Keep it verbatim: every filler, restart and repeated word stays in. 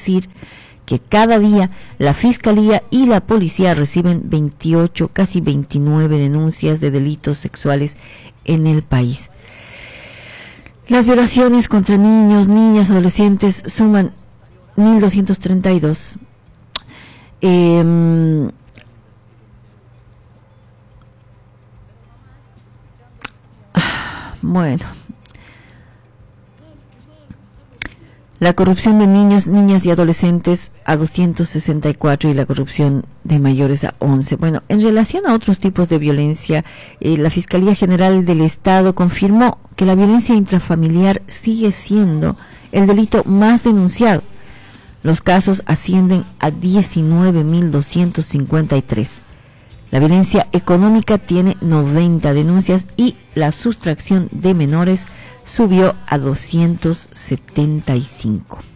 decir que cada día la Fiscalía y la Policía reciben veintiocho, casi veintinueve denuncias de delitos sexuales en el país. Las violaciones contra niños, niñas, adolescentes suman mil doscientos treinta y dos. Eh, bueno, la corrupción de niños, niñas y adolescentes a doscientos sesenta y cuatro y la corrupción de mayores a once. Bueno, en relación a otros tipos de violencia, eh, la Fiscalía General del Estado confirmó que la violencia intrafamiliar sigue siendo el delito más denunciado. Los casos ascienden a diecinueve mil doscientos cincuenta y tres. La violencia económica tiene noventa denuncias y la sustracción de menores subió a doscientos setenta y cinco.